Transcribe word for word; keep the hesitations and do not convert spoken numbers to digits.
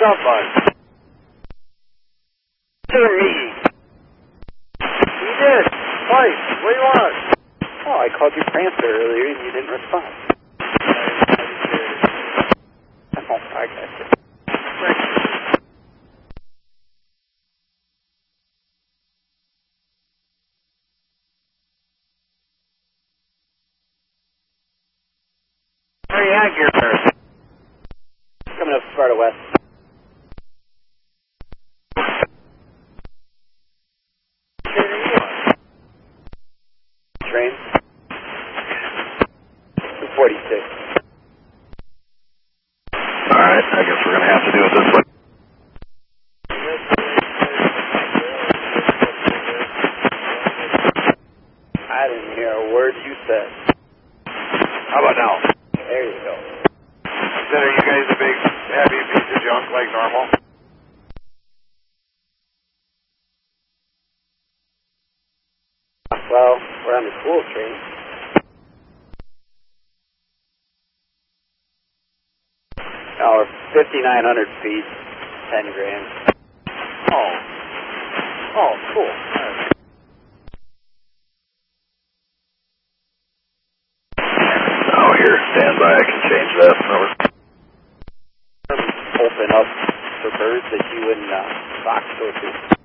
up, bud? To me. You did. Twice. What do you want? Oh, I called you Prancer earlier and you didn't respond. Oh, I got you. Where are you at, Gear? Coming up Sparta West. Train. two forty-six. Alright, I guess we're going to have to do it this way. I didn't hear a word you said. How about now? There you go. Consider you guys a big, heavy piece of junk like normal? Well, we're on the cool train. Now we're fifty-nine hundred feet, ten grand. Oh. Oh, cool. Right. Oh, here, stand by. I can change that. Open up for birds that you wouldn't uh, box go to.